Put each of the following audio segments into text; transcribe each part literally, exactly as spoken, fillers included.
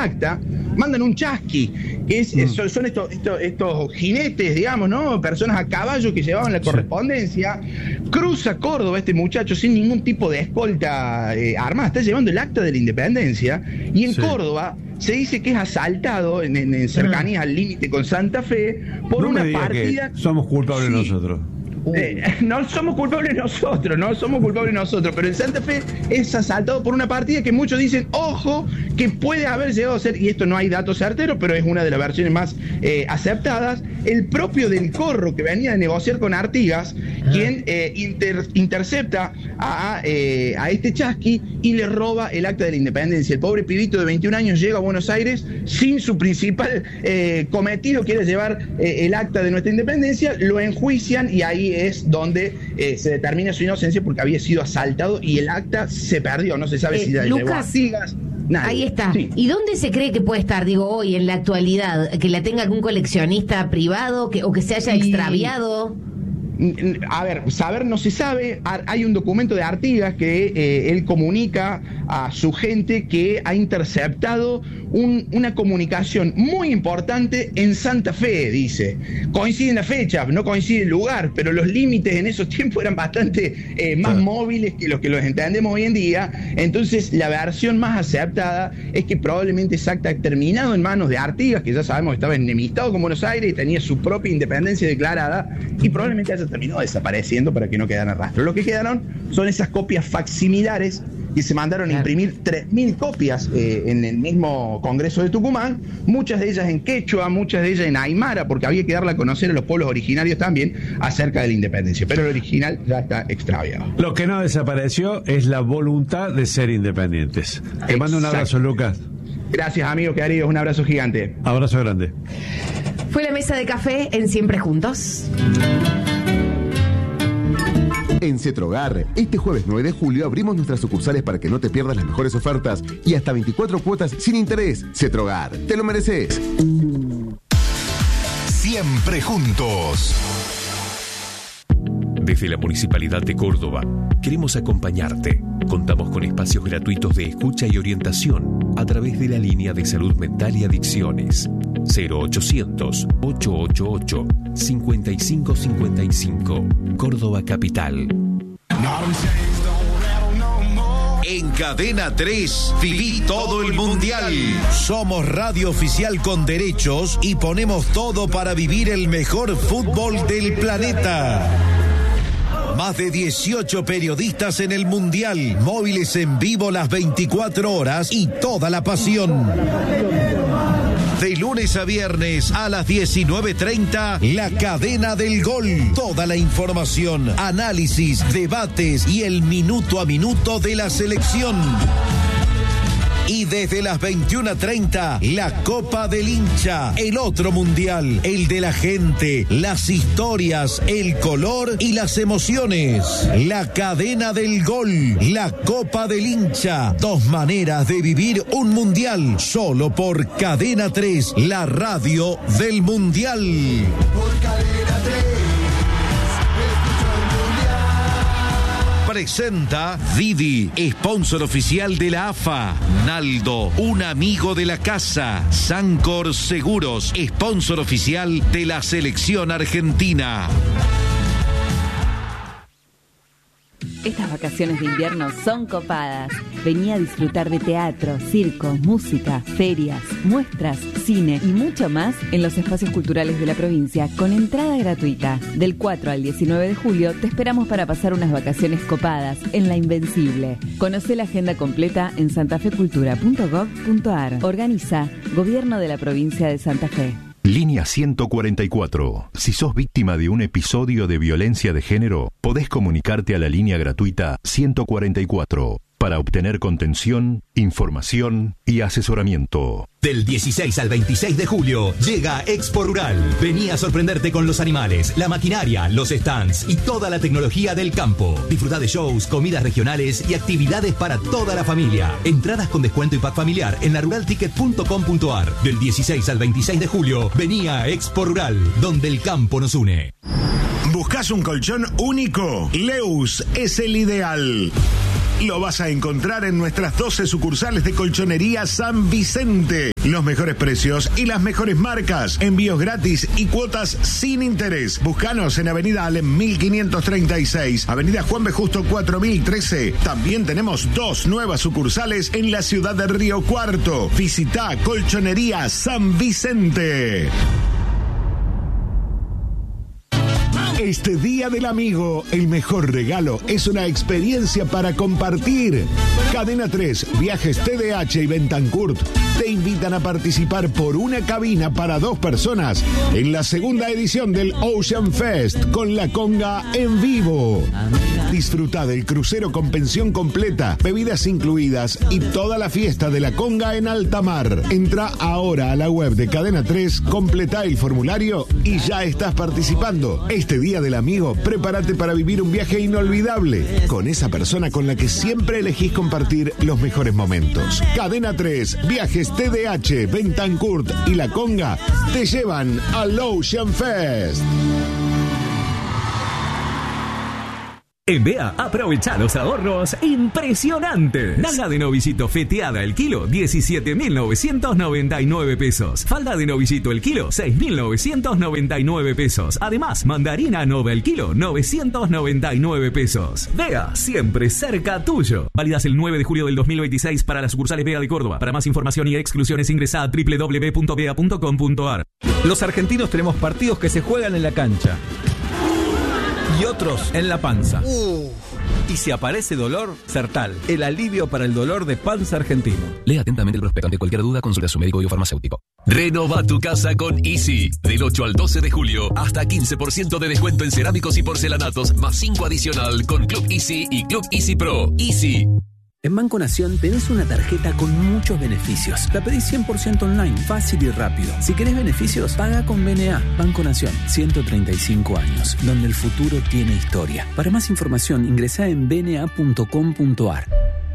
acta, mandan un chasqui, que es, mm. son, son estos, estos, estos jinetes, digamos, ¿no? Personas a caballo que llevaban la correspondencia. Cruza Córdoba este muchacho sin ningún tipo de escolta eh, armada, está llevando el acta de la independencia, y en sí. Córdoba se dice que es asaltado en, en, en cercanías al límite con Santa Fe por no una partida. Somos culpables sí. nosotros. Eh, no somos culpables nosotros, no somos culpables nosotros, pero en Santa Fe es asaltado por una partida que muchos dicen, ojo, que puede haber llegado a ser, y esto no hay datos certeros, pero es una de las versiones más eh, aceptadas, el propio Del Corro, que venía de negociar con Artigas, ah. quien eh, inter, intercepta a, eh, a este chasqui y le roba el acta de la independencia. El pobre pibito de veintiún años llega a Buenos Aires sin su principal eh, cometido, que era llevar eh, el acta de nuestra independencia, lo enjuician y ahí es donde eh, se determina su inocencia porque había sido asaltado y el acta se perdió, no se sabe eh, si la llevó a Artigas. Nadie. Ahí está. Sí. ¿Y dónde se cree que puede estar, digo, hoy, en la actualidad? ¿Que la tenga algún coleccionista privado que, o que se haya y... extraviado? A ver, saber no se sabe. Hay un documento de Artigas que eh, él comunica a su gente que ha interceptado un, una comunicación muy importante en Santa Fe, dice. Coinciden las fechas, no coincide el lugar, pero los límites en esos tiempos eran bastante eh, más claro. móviles que los que los entendemos hoy en día. Entonces, la versión más aceptada es que probablemente ese acta terminado en manos de Artigas, que ya sabemos que estaba enemistado con Buenos Aires y tenía su propia independencia declarada, y probablemente haya terminó desapareciendo para que no quedara rastro. Lo que quedaron son esas copias facsimilares que se mandaron a imprimir tres mil copias eh, en el mismo Congreso de Tucumán, muchas de ellas en quechua, muchas de ellas en aymara, porque había que darla a conocer a los pueblos originarios también acerca de la independencia, pero el original ya está extraviado. Lo que no desapareció es la voluntad de ser independientes. Te Exacto. mando un abrazo, Lucas. Gracias, amigo queridos, un abrazo gigante. Abrazo grande. Fue la mesa de café en Siempre Juntos. En Cetrogar, este jueves nueve de julio abrimos nuestras sucursales para que no te pierdas las mejores ofertas y hasta veinticuatro cuotas sin interés. Cetrogar, te lo mereces. Siempre Juntos. Desde la Municipalidad de Córdoba, queremos acompañarte. Contamos con espacios gratuitos de escucha y orientación a través de la línea de salud mental y adicciones cero ochocientos, ochocientos ochenta y ocho, cincuenta y cinco cincuenta y cinco, Córdoba Capital. En Cadena tres, viví todo el Mundial. Somos radio oficial con derechos y ponemos todo para vivir el mejor fútbol del planeta. Más de dieciocho periodistas en el Mundial, móviles en vivo las veinticuatro horas y toda la pasión. De lunes a viernes a las diecinueve treinta, La Cadena del Gol. Toda la información, análisis, debates y el minuto a minuto de la selección. Y desde las veintiuna treinta, la Copa del Hincha, el otro mundial, el de la gente, las historias, el color y las emociones. La Cadena del Gol, la Copa del Hincha, dos maneras de vivir un mundial, solo por Cadena tres, la radio del mundial. Por Cadena tres. Presenta Didi, sponsor oficial de la A F A. Naldo, un amigo de la casa. Sancor Seguros, sponsor oficial de la selección argentina. Estas vacaciones de invierno son copadas. Vení a disfrutar de teatro, circo, música, ferias, muestras, cine y mucho más en los espacios culturales de la provincia con entrada gratuita. Del cuatro al diecinueve de julio te esperamos para pasar unas vacaciones copadas en La Invencible. Conocé la agenda completa en santafecultura punto gov punto ar. Organiza Gobierno de la Provincia de Santa Fe. Línea ciento cuarenta y cuatro. Si sos víctima de un episodio de violencia de género, podés comunicarte a la línea gratuita ciento cuarenta y cuatro para obtener contención, información y asesoramiento. Del dieciséis al veintiséis de julio llega Expo Rural. Vení a sorprenderte con los animales, la maquinaria, los stands y toda la tecnología del campo. Disfrutá de shows, comidas regionales y actividades para toda la familia. Entradas con descuento y pack familiar en la rural ticket punto com punto ar. Del dieciséis al veintiséis de julio, vení a Expo Rural, donde el campo nos une. ¿Buscás un colchón único? Leus es el ideal. lo vas a encontrar en nuestras doce sucursales de Colchonería San Vicente. Los mejores precios y las mejores marcas, envíos gratis y cuotas sin interés. Búscanos en Avenida Alem mil quinientos treinta y seis, Avenida Juan B. Justo cuatro mil trece. También tenemos dos nuevas sucursales en la ciudad de Río Cuarto. Visita Colchonería San Vicente. Este Día del Amigo, el mejor regalo es una experiencia para compartir. Cadena tres, Viajes T D H y Bentancurt te invitan a participar por una cabina para dos personas en la segunda edición del Ocean Fest con la conga en vivo. Disfruta del crucero con pensión completa, bebidas incluidas y toda la fiesta de la conga en alta mar. Entra ahora a la web de Cadena tres, completa el formulario y ya estás participando. Este Día del Amigo, prepárate para vivir un viaje inolvidable con esa persona con la que siempre elegís compartir los mejores momentos. Cadena tres, Viajes T D H, Bentancurt y La Conga te llevan al Ocean Fest. En B E A, aprovecha los ahorros impresionantes. Nalga de novillito feteada el kilo, diecisiete mil novecientos noventa y nueve pesos. Falda de novillito el kilo, seis mil novecientos noventa y nueve pesos. Además, mandarina nova el kilo, novecientos noventa y nueve pesos. B E A, siempre cerca tuyo. Válidas el nueve de julio del dos mil veintiséis para las sucursales B E A de Córdoba. Para más información y exclusiones ingresa a doble u doble u doble u punto b e a punto com punto a r. Los argentinos tenemos partidos que se juegan en la cancha y otros en la panza. Uh. Y si aparece dolor, Sertal, el alivio para el dolor de panza argentino. Lea atentamente el prospecto. Ante cualquier duda, consulta a su médico y o farmacéutico. Renova tu casa con Easy. Del ocho al doce de julio, hasta quince por ciento de descuento en cerámicos y porcelanatos, más cinco adicional con Club Easy y Club Easy Pro. Easy. En Banco Nación tenés una tarjeta con muchos beneficios. La pedís cien por ciento online, fácil y rápido. Si querés beneficios, paga con B N A. Banco Nación, ciento treinta y cinco años, donde el futuro tiene historia. Para más información, ingresá en b n a punto com punto a r.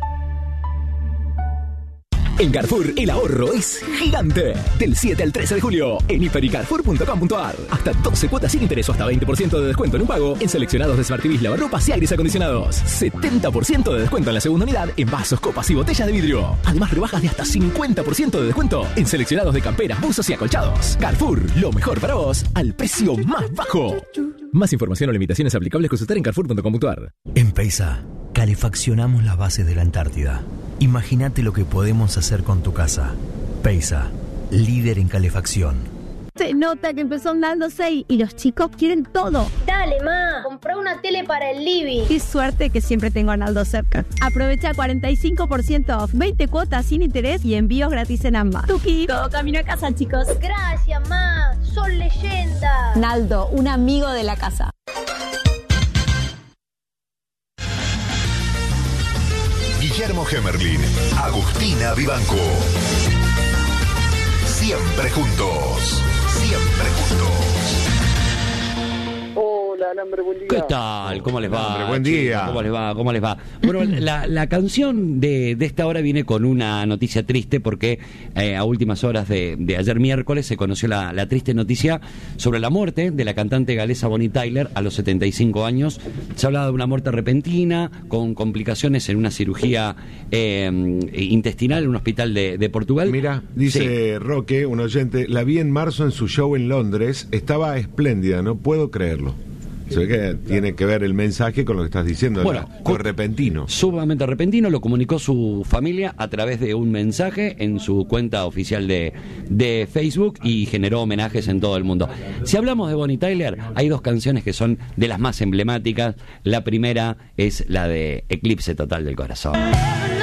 En Carrefour, el ahorro es gigante. Del siete al trece de julio, en hiper y carrefour punto com punto a r. Hasta doce cuotas sin interés o hasta veinte por ciento de descuento en un pago en seleccionados de Smart T Vs, lavarropas y aires acondicionados. setenta por ciento de descuento en la segunda unidad en vasos, copas y botellas de vidrio. Además, rebajas de hasta cincuenta por ciento de descuento en seleccionados de camperas, buzos y acolchados. Carrefour, lo mejor para vos al precio más bajo. Más información o limitaciones aplicables, consultar en carrefour punto com punto a r. En Peisa, calefaccionamos las bases de la Antártida. Imagínate lo que podemos hacer con tu casa. Peisa, líder en calefacción. Se nota que empezó Naldo seis y los chicos quieren todo. Dale, ma, comprá una tele para el living. Qué suerte que siempre tengo a Naldo cerca. Aprovecha cuarenta y cinco por ciento off, veinte cuotas sin interés y envíos gratis en ambas. Tuki, todo camino a casa, chicos. Gracias, ma, son leyendas. Naldo, un amigo de la casa. Guillermo Gemerlin, Agustina Vivanco. Siempre juntos, siempre juntos. Hola, Alambre, buen día. ¿Qué tal? ¿Cómo les va? Alambre, buen día. Chicos? ¿Cómo les va? ¿Cómo les va? Bueno, la, la canción de, de esta hora viene con una noticia triste porque eh, a últimas horas de, de ayer miércoles se conoció la, la triste noticia sobre la muerte de la cantante galesa Bonnie Tyler a los setenta y cinco años. Se hablaba de una muerte repentina con complicaciones en una cirugía eh, intestinal en un hospital de, de Portugal. Mira, dice sí. Roque, un oyente, la vi en marzo en su show en Londres, estaba espléndida, no puedo creerlo. Se ve que tiene que ver el mensaje con lo que estás diciendo. Bueno, fue repentino. Sumamente repentino, lo comunicó su familia a través de un mensaje en su cuenta oficial de, de Facebook y generó homenajes en todo el mundo. Si hablamos de Bonnie Tyler, hay dos canciones que son de las más emblemáticas. La primera es la de Eclipse Total del Corazón.